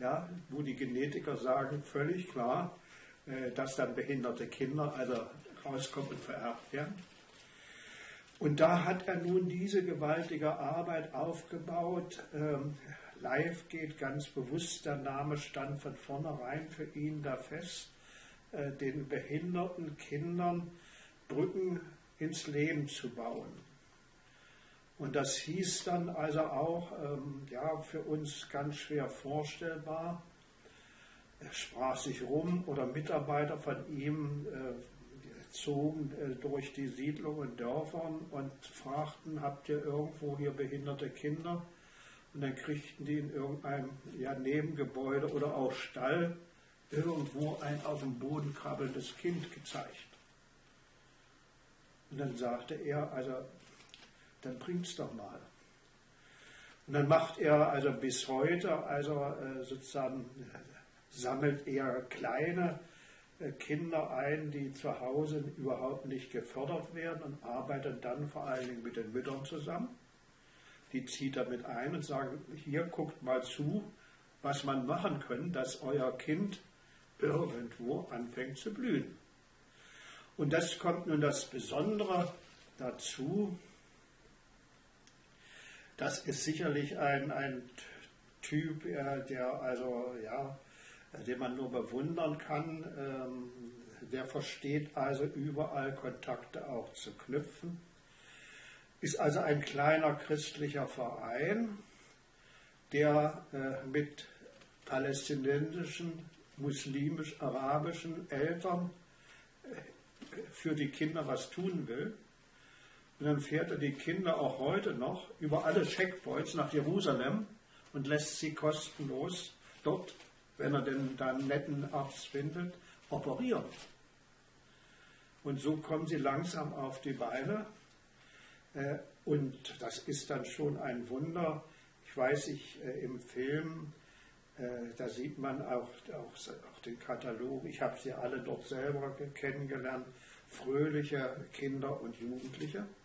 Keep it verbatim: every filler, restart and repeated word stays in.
ja, wo die Genetiker sagen, völlig klar, äh, dass dann behinderte Kinder also rauskommen und vererbt werden. Und da hat er nun diese gewaltige Arbeit aufgebaut. Ähm, Live geht ganz bewusst, der Name stand von vornherein für ihn da fest, äh, den behinderten Kindern Brücken ins Leben zu bauen. Und das hieß dann also auch, ähm, ja, für uns ganz schwer vorstellbar. Er sprach sich rum oder Mitarbeiter von ihm äh, zogen äh, durch die Siedlungen und Dörfern und fragten, habt ihr irgendwo hier behinderte Kinder? Und dann kriegten die in irgendeinem ja, Nebengebäude oder auch Stall irgendwo ein auf dem Boden krabbelndes Kind gezeigt. Und dann sagte er, also, dann bringt's doch mal. Und dann macht er also bis heute, also äh, sozusagen sammelt er kleine äh, Kinder ein, die zu Hause überhaupt nicht gefördert werden und arbeitet dann vor allen Dingen mit den Müttern zusammen. Die zieht er mit ein und sagt, hier guckt mal zu, was man machen kann, dass euer Kind irgendwo anfängt zu blühen. Und das kommt nun das Besondere dazu. Das ist sicherlich ein, ein Typ, der also, ja, den man nur bewundern kann. Der versteht also überall Kontakte auch zu knüpfen. Ist also ein kleiner christlicher Verein, der äh, mit palästinensischen, muslimisch-arabischen Eltern äh, für die Kinder was tun will. Und dann fährt er die Kinder auch heute noch über alle Checkpoints nach Jerusalem und lässt sie kostenlos dort, wenn er denn da einen netten Arzt findet, operieren. Und so kommen sie langsam auf die Beine. Und das ist dann schon ein Wunder. Ich weiß, ich äh, im Film, äh, da sieht man auch, auch, auch den Katalog. Ich habe sie alle dort selber kennengelernt. Fröhliche Kinder und Jugendliche.